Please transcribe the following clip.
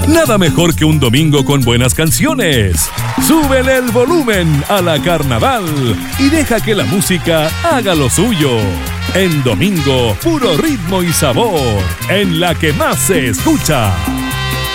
Nada mejor que un domingo con buenas canciones. Súbele el volumen a la Carnaval y deja que la música haga lo suyo. En domingo, puro ritmo y sabor, en la que más se escucha.